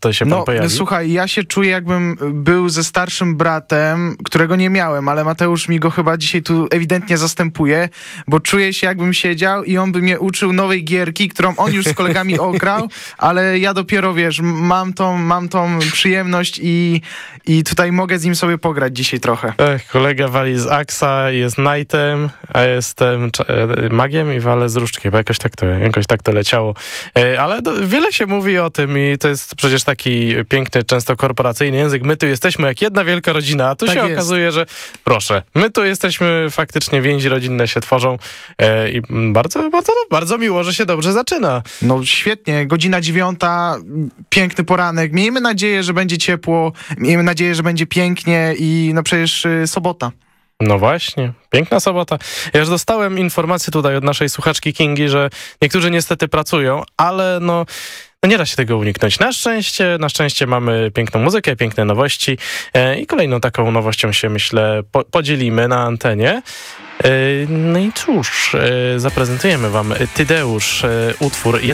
to się pan pojawi? Słuchaj, ja się czuję, jakbym był ze starszym bratem, którego nie miałem, ale Mateusz mi go chyba dzisiaj tu ewidentnie zastępuje, bo czuję się, jakbym siedział i on by mnie uczył nowej gierki, którą on już z kolegami ograł, ale ja dopiero, wiesz, mam tą przyjemność i tutaj mogę z nim sobie pograć dzisiaj trochę. Kolega wali z Axa, jest Knightem, a jestem magiem i walę z różdżki, bo jakoś tak to leciało. Ale wiele się mówi o tym i to jest przecież taki piękny, często korporacyjny język. My tu jesteśmy jak jedna wielka rodzina, a tu tak się jest. okazuje, że proszę, my tu jesteśmy, faktycznie więzi rodzinne się tworzą i bardzo miło, że się dobrze zaczyna. No świetnie, godzina 9, piękny poranek. Miejmy nadzieję, że będzie ciepło, miejmy nadzieję, że będzie pięknie i no przecież sobota. No właśnie, piękna sobota. Ja już dostałem informację tutaj od naszej słuchaczki Kingi, że niektórzy niestety pracują, ale no nie da się tego uniknąć. Na szczęście mamy piękną muzykę, piękne nowości i kolejną taką nowością się, myślę, podzielimy na antenie. No i cóż, zaprezentujemy wam Tydeusz utwór